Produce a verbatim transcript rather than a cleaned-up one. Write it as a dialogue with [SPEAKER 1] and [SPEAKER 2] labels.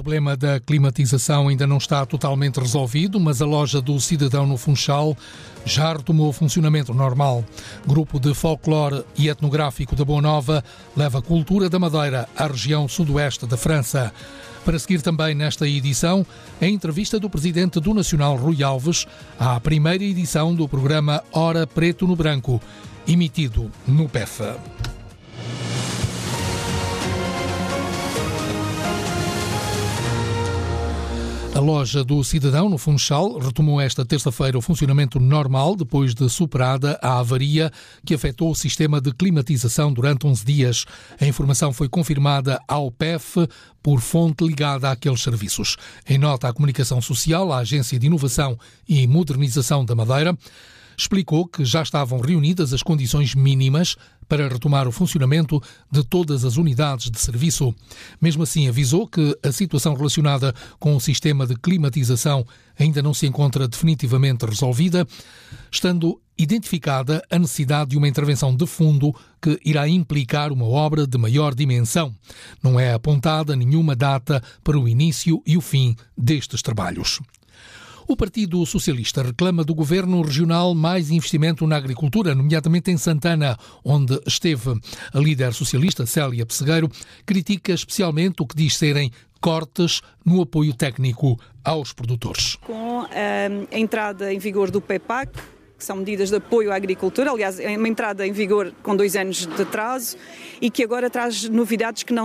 [SPEAKER 1] problema da climatização ainda não está totalmente resolvido, mas a loja do Cidadão no Funchal já retomou o funcionamento normal. Grupo de folclore e etnográfico da Boa Nova leva a cultura da Madeira à região sudoeste da França. Para seguir também nesta edição, a entrevista do presidente do Nacional, Rui Alves, à primeira edição do programa Hora Preto no Branco, emitido no P E F. A loja do Cidadão, no Funchal, retomou esta terça-feira o funcionamento normal depois de superada a avaria que afetou o sistema de climatização durante onze dias. A informação foi confirmada ao P E F por fonte ligada àqueles serviços. Em nota, a Comunicação Social, a Agência de Inovação e Modernização da Madeira, explicou que já estavam reunidas as condições mínimas para retomar o funcionamento de todas as unidades de serviço. Mesmo assim, avisou que a situação relacionada com o sistema de climatização ainda não se encontra definitivamente resolvida, estando identificada a necessidade de uma intervenção de fundo que irá implicar uma obra de maior dimensão. Não é apontada nenhuma data para o início e o fim destes trabalhos. O Partido Socialista reclama do Governo Regional mais investimento na agricultura, nomeadamente em Santana, onde esteve. A líder socialista, Célia Pessegueiro, critica especialmente o que diz serem cortes no apoio técnico aos produtores.
[SPEAKER 2] Com a entrada em vigor do P E P A C, que são medidas de apoio à agricultura, aliás, é uma entrada em vigor com dois anos de atraso e que agora traz novidades que não